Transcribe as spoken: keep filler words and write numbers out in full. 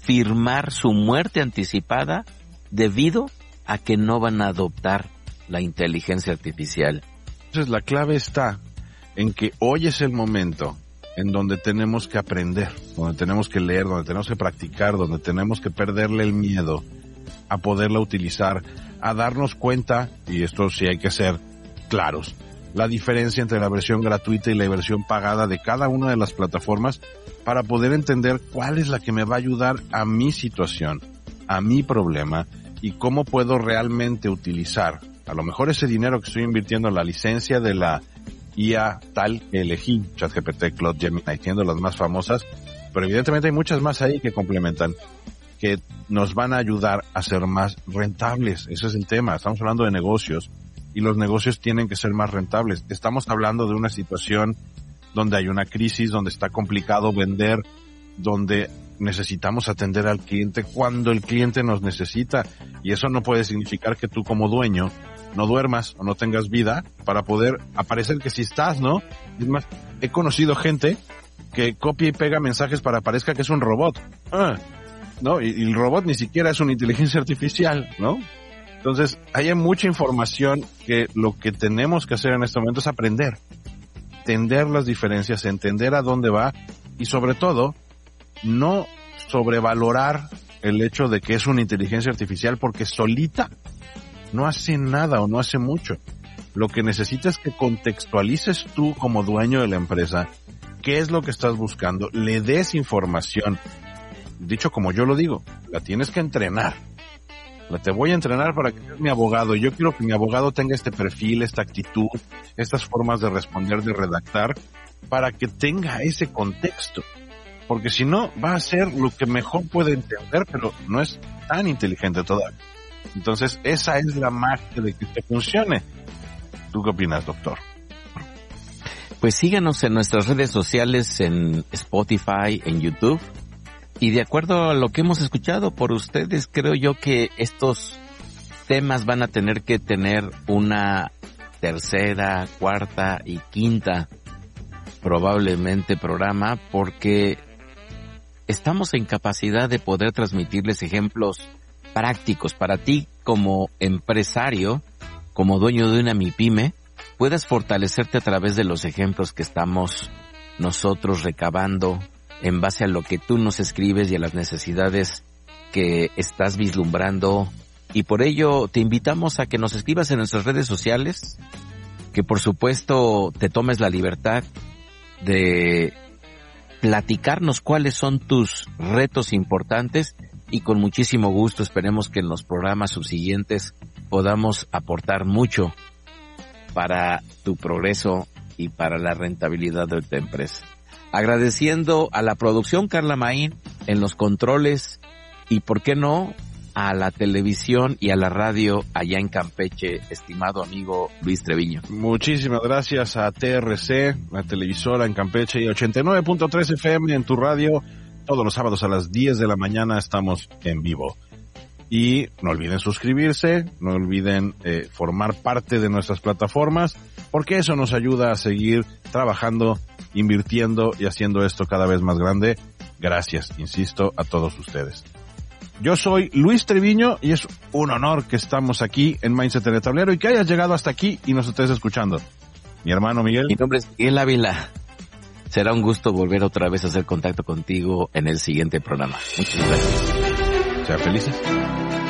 firmar su muerte anticipada debido a que no van a adoptar la inteligencia artificial. Entonces la clave está en que hoy es el momento en donde tenemos que aprender, donde tenemos que leer, donde tenemos que practicar, donde tenemos que perderle el miedo a poderla utilizar, a darnos cuenta, y esto sí hay que ser claros, la diferencia entre la versión gratuita y la versión pagada de cada una de las plataformas para poder entender cuál es la que me va a ayudar a mi situación, a mi problema, y cómo puedo realmente utilizar a lo mejor ese dinero que estoy invirtiendo en la licencia de la I A tal que elegí, ChatGPT, Claude, Gemini, siendo las más famosas, pero evidentemente hay muchas más ahí que complementan, que nos van a ayudar a ser más rentables. Ese es el tema. Estamos hablando de negocios y los negocios tienen que ser más rentables. Estamos hablando de una situación donde hay una crisis, donde está complicado vender, donde necesitamos atender al cliente cuando el cliente nos necesita, y eso no puede significar que tú como dueño no duermas o no tengas vida para poder aparecer que sí estás, ¿no? Es más, he conocido gente que copia y pega mensajes para parezca que es un robot. Ah, ¿no? Y, y el robot ni siquiera es una inteligencia artificial, ¿no? Entonces, hay mucha información que lo que tenemos que hacer en este momento es aprender, entender las diferencias, entender a dónde va y sobre todo, no sobrevalorar el hecho de que es una inteligencia artificial porque solita no hace nada o no hace mucho. Lo que necesitas es que contextualices tú como dueño de la empresa qué es lo que estás buscando, le des información. Dicho como yo lo digo, la tienes que entrenar. La te voy a entrenar para que seas mi abogado. Yo quiero que mi abogado tenga este perfil, esta actitud, estas formas de responder, de redactar, para que tenga ese contexto. Porque si no, va a ser lo que mejor puede entender, pero no es tan inteligente todavía. Entonces, esa es la magia de que te funcione. ¿Tú qué opinas, doctor? Pues síganos en nuestras redes sociales, en Spotify, en YouTube. Y de acuerdo a lo que hemos escuchado por ustedes, creo yo que estos temas van a tener que tener una tercera, cuarta y quinta, probablemente, programa, porque estamos en capacidad de poder transmitirles ejemplos prácticos para ti como empresario, como dueño de una MIPYME, puedas fortalecerte a través de los ejemplos que estamos nosotros recabando en base a lo que tú nos escribes y a las necesidades que estás vislumbrando. Y por ello te invitamos a que nos escribas en nuestras redes sociales, que por supuesto te tomes la libertad de platicarnos cuáles son tus retos importantes, y con muchísimo gusto esperemos que en los programas subsiguientes podamos aportar mucho para tu progreso y para la rentabilidad de tu empresa. Agradeciendo a la producción Carla Maín en los controles y, ¿por qué no?, a la televisión y a la radio allá en Campeche, estimado amigo Luis Treviño. Muchísimas gracias a T R C, la televisora en Campeche, y ochenta y nueve punto tres F M en tu radio. Todos los sábados a las diez de la mañana estamos en vivo. Y no olviden suscribirse, no olviden eh, formar parte de nuestras plataformas, porque eso nos ayuda a seguir trabajando, invirtiendo y haciendo esto cada vez más grande. Gracias, insisto, a todos ustedes. Yo soy Luis Treviño y es un honor que estamos aquí en Mindset en el Tablero y que hayas llegado hasta aquí y nos estés escuchando. Mi hermano Miguel. Mi nombre es Miguel Ávila. Será un gusto volver otra vez a hacer contacto contigo en el siguiente programa. Muchas gracias. Sean felices.